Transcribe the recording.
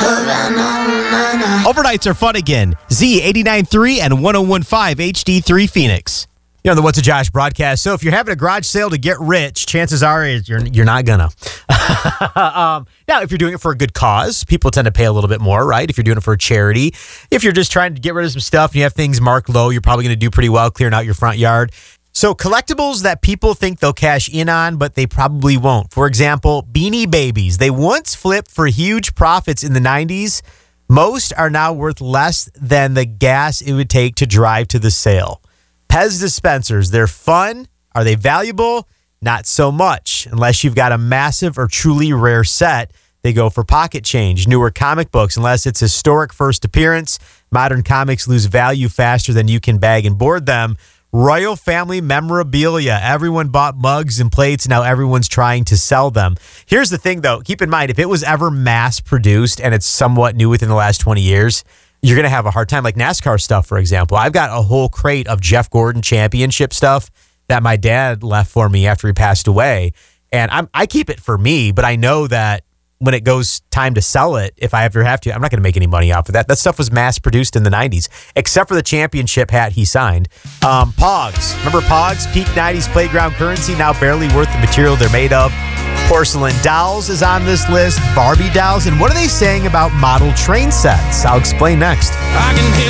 Overnights are fun again. Z89.3 and 101.5 HD3 Phoenix. You're on the What's a Josh broadcast. So if you're having a garage sale to get rich, chances are you're not gonna. Now, if you're doing it for a good cause, people tend to pay a little bit more, right? If you're doing it for a charity, if you're just trying to get rid of some stuff and you have things marked low, you're probably going to do pretty well clearing out your front yard. So collectibles that people think they'll cash in on, but they probably won't. For example, Beanie Babies. They once flipped for huge profits in the 90s. Most are now worth less than the gas it would take to drive to the sale. Pez dispensers, they're fun. Are they valuable? Not so much. Unless you've got a massive or truly rare set, they go for pocket change. Newer comic books, unless it's historic first appearance, modern comics lose value faster than you can bag and board them. Royal family memorabilia. Everyone bought mugs and plates. Now everyone's trying to sell them. Here's the thing, though. Keep in mind, if it was ever mass produced and it's somewhat new within the last 20 years, you're going to have a hard time. Like NASCAR stuff, for example. I've got a whole crate of Jeff Gordon championship stuff that my dad left for me after he passed away. And I keep it for me, but I know that when it goes time to sell it, if I ever have to, I'm not going to make any money off of that. That stuff was mass produced in the 90s, except for the championship hat he signed. Pogs. Remember Pogs? Peak 90s playground currency, now barely worth the material they're made of. Porcelain dolls is on this list. Barbie dolls. And what are they saying about model train sets? I'll explain next. I can hear